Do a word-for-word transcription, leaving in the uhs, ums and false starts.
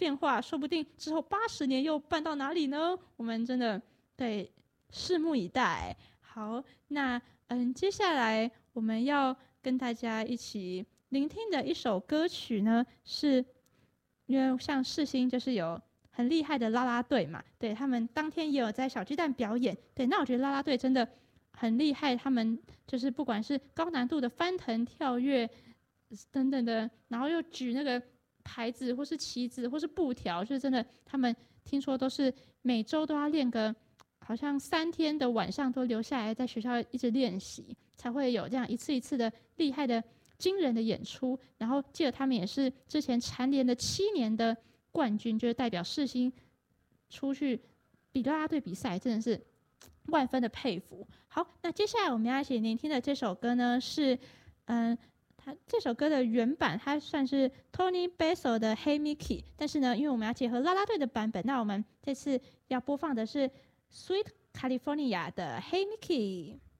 变化，说不定之后八十年又办到哪里呢？我们真的对拭目以待。好，那嗯，接下来我们要跟大家一起聆听的一首歌曲呢，是因为像世新就是有很厉害的啦啦队嘛，对，他们当天也有在小巨蛋表演。对，那我觉得啦啦队真的很厉害，他们就是不管是高难度的翻腾、跳跃等等的，然后又举那个牌子或是旗子或是布条，就是真的，他们听说都是每周都要练个好像三天的晚上都留下来在学校一直练习，才会有这样一次一次的厉害的惊人的演出。然后记得他们也是之前蝉联了七年的冠军，就是代表世新出去比啦啦队比赛，真的是万分的佩服。好，那接下来我们要一起聆听的这首歌呢是，嗯，它这首歌的原版它算是 Tony Basil 的 Hey Mickey， 但是呢，因为我们要结合啦啦队的版本，那我们这次要播放的是 Sweet California 的 Hey Mickey。